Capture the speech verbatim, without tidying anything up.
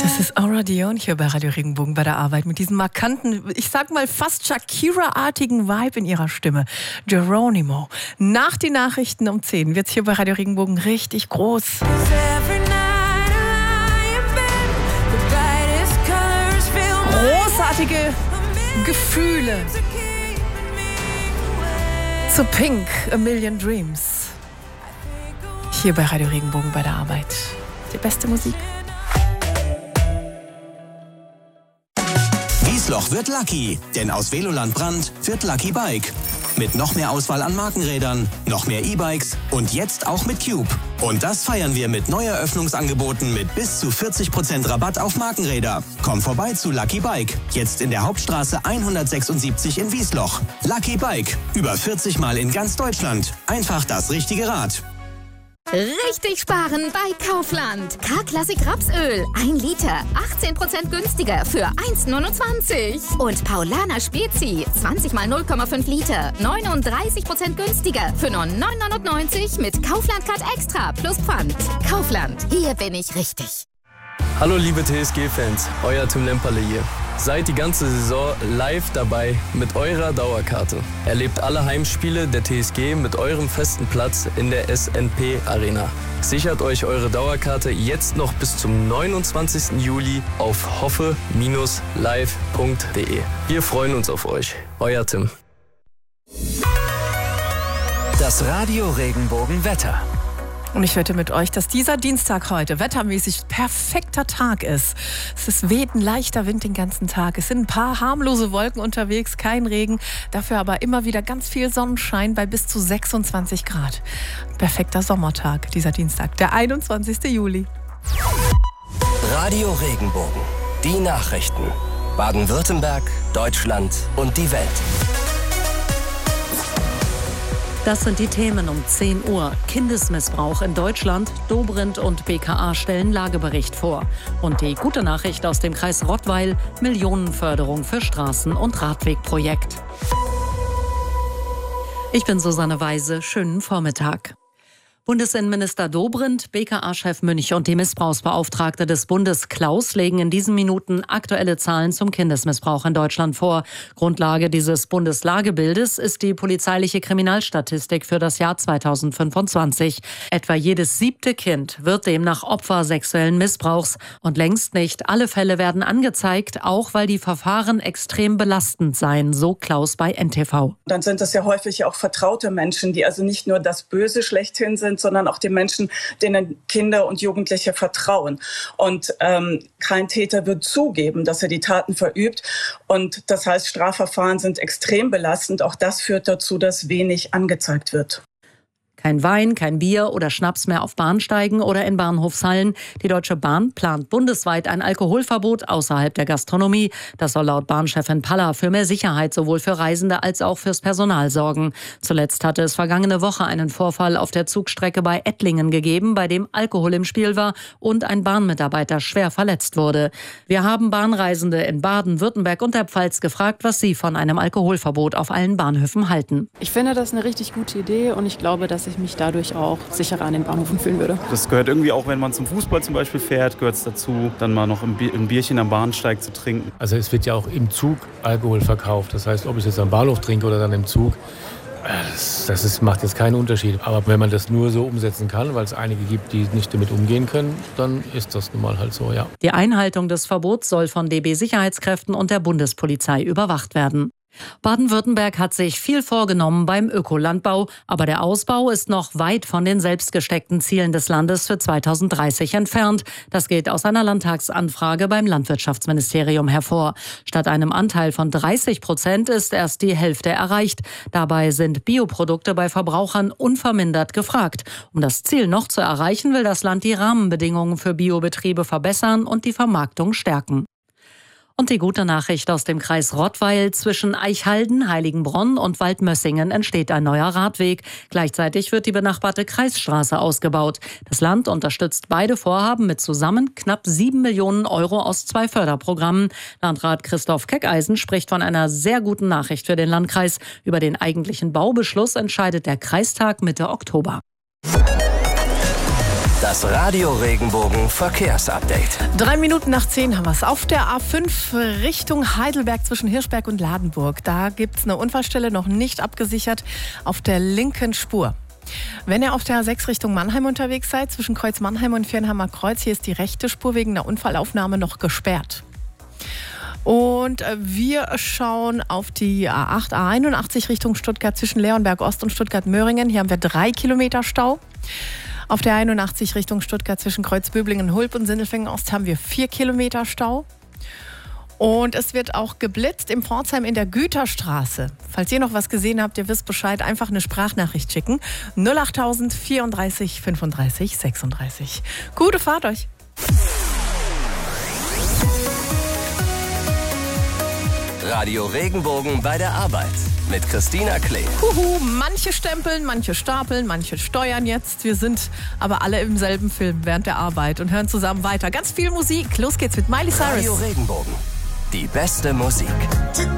Das ist Aura Dion hier bei Radio Regenbogen bei der Arbeit mit diesem markanten, ich sag mal fast Shakira-artigen Vibe in ihrer Stimme. Geronimo. Nach den Nachrichten um zehn wird's hier bei Radio Regenbogen richtig groß. Großartige Gefühle. Zu Pink, A Million Dreams. Hier bei Radio Regenbogen bei der Arbeit. Die beste Musik. Wiesloch wird Lucky, denn aus Veloland Brand wird Lucky Bike. Mit noch mehr Auswahl an Markenrädern, noch mehr E-Bikes und jetzt auch mit Cube. Und das feiern wir mit Neueröffnungsangeboten mit bis zu vierzig Prozent Rabatt auf Markenräder. Komm vorbei zu Lucky Bike, jetzt in der Hauptstraße hundertsechsundsiebzig in Wiesloch. Lucky Bike, über vierzig Mal in ganz Deutschland. Einfach das richtige Rad. Richtig sparen bei Kaufland. K-Klassik Rapsöl, ein Liter, achtzehn Prozent günstiger für eins neunundzwanzig. Und Paulaner Spezi, zwanzig mal null Komma fünf Liter, neununddreißig Prozent günstiger für nur neun neunundneunzig mit Kaufland Card Extra plus Pfand. Kaufland, hier bin ich richtig. Hallo liebe T S G-Fans, euer Tim Lemperle hier. Seid die ganze Saison live dabei mit eurer Dauerkarte. Erlebt alle Heimspiele der T S G mit eurem festen Platz in der S N P Arena. Sichert euch eure Dauerkarte jetzt noch bis zum neunundzwanzigsten Juli auf hoffe Bindestrich live Punkt de. Wir freuen uns auf euch. Euer Tim. Das Radio Regenbogen Wetter. Und ich wette mit euch, dass dieser Dienstag heute wettermäßig perfekter Tag ist. Es ist weht ein leichter Wind den ganzen Tag. Es sind ein paar harmlose Wolken unterwegs, kein Regen. Dafür aber immer wieder ganz viel Sonnenschein bei bis zu sechsundzwanzig Grad. Perfekter Sommertag, dieser Dienstag, der einundzwanzigsten Juli. Radio Regenbogen. Die Nachrichten. Baden-Württemberg, Deutschland und die Welt. Das sind die Themen um zehn Uhr. Kindesmissbrauch in Deutschland. Dobrindt und B K A stellen Lagebericht vor. Und die gute Nachricht aus dem Kreis Rottweil. Millionenförderung für Straßen- und Radwegprojekt. Ich bin Susanne Weise. Schönen Vormittag. Bundesinnenminister Dobrindt, B K A-Chef Münch und die Missbrauchsbeauftragte des Bundes Klaus legen in diesen Minuten aktuelle Zahlen zum Kindesmissbrauch in Deutschland vor. Grundlage dieses Bundeslagebildes ist die polizeiliche Kriminalstatistik für das Jahr zweitausendfünfundzwanzig. Etwa jedes siebte Kind wird demnach Opfer sexuellen Missbrauchs. Und längst nicht alle Fälle werden angezeigt, auch weil die Verfahren extrem belastend seien, so Klaus bei N T V. Dann sind das ja häufig auch vertraute Menschen, die also nicht nur das Böse schlechthin sind, sondern auch die Menschen, denen Kinder und Jugendliche vertrauen. Und ähm, kein Täter wird zugeben, dass er die Taten verübt. Und das heißt, Strafverfahren sind extrem belastend. Auch das führt dazu, dass wenig angezeigt wird. Kein Wein, kein Bier oder Schnaps mehr auf Bahnsteigen oder in Bahnhofshallen. Die Deutsche Bahn plant bundesweit ein Alkoholverbot außerhalb der Gastronomie. Das soll laut Bahnchefin Paller für mehr Sicherheit sowohl für Reisende als auch fürs Personal sorgen. Zuletzt hatte es vergangene Woche einen Vorfall auf der Zugstrecke bei Ettlingen gegeben, bei dem Alkohol im Spiel war und ein Bahnmitarbeiter schwer verletzt wurde. Wir haben Bahnreisende in Baden-Württemberg und der Pfalz gefragt, was sie von einem Alkoholverbot auf allen Bahnhöfen halten. Ich finde das eine richtig gute Idee und ich glaube, dass ich mich dadurch auch sicherer an den Bahnhöfen fühlen würde. Das gehört irgendwie auch, wenn man zum Fußball zum Beispiel fährt, gehört es dazu, dann mal noch ein Bierchen am Bahnsteig zu trinken. Also es wird ja auch im Zug Alkohol verkauft. Das heißt, ob ich jetzt am Bahnhof trinke oder dann im Zug, das, das ist, macht jetzt keinen Unterschied. Aber wenn man das nur so umsetzen kann, weil es einige gibt, die nicht damit umgehen können, dann ist das nun mal halt so, ja. Die Einhaltung des Verbots soll von D B-Sicherheitskräften und der Bundespolizei überwacht werden. Baden-Württemberg hat sich viel vorgenommen beim Ökolandbau, aber der Ausbau ist noch weit von den selbstgesteckten Zielen des Landes für zweitausenddreißig entfernt. Das geht aus einer Landtagsanfrage beim Landwirtschaftsministerium hervor. Statt einem Anteil von dreißig Prozent ist erst die Hälfte erreicht. Dabei sind Bioprodukte bei Verbrauchern unvermindert gefragt. Um das Ziel noch zu erreichen, will das Land die Rahmenbedingungen für Biobetriebe verbessern und die Vermarktung stärken. Und die gute Nachricht aus dem Kreis Rottweil: zwischen Eichhalden, Heiligenbronn und Waldmössingen entsteht ein neuer Radweg. Gleichzeitig wird die benachbarte Kreisstraße ausgebaut. Das Land unterstützt beide Vorhaben mit zusammen knapp sieben Millionen Euro aus zwei Förderprogrammen. Landrat Christoph Keckeisen spricht von einer sehr guten Nachricht für den Landkreis. Über den eigentlichen Baubeschluss entscheidet der Kreistag Mitte Oktober. Das Radio Regenbogen Verkehrsupdate. Drei Minuten nach zehn haben wir es. Auf der A fünf Richtung Heidelberg zwischen Hirschberg und Ladenburg. Da gibt es eine Unfallstelle, noch nicht abgesichert, auf der linken Spur. Wenn ihr auf der A sechs Richtung Mannheim unterwegs seid, zwischen Kreuz Mannheim und Viernheimer Kreuz, hier ist die rechte Spur wegen einer Unfallaufnahme noch gesperrt. Und wir schauen auf die A acht, A einundachtzig Richtung Stuttgart zwischen Leonberg Ost und Stuttgart-Möhringen. Hier haben wir drei Kilometer Stau. Auf der einundachtzig Richtung Stuttgart zwischen Kreuzböblingen, Hulp und Sindelfingen Ost haben wir vier Kilometer Stau. Und es wird auch geblitzt im Pforzheim in der Güterstraße. Falls ihr noch was gesehen habt, ihr wisst Bescheid, einfach eine Sprachnachricht schicken. null achttausend vierunddreißig fünfunddreißig sechsunddreißig. Gute Fahrt euch! Radio Regenbogen bei der Arbeit mit Christina Klee. Huhu, manche stempeln, manche stapeln, manche steuern jetzt. Wir sind aber alle im selben Film während der Arbeit und hören zusammen weiter. Ganz viel Musik. Los geht's mit Miley Cyrus. Radio Regenbogen. Die beste Musik.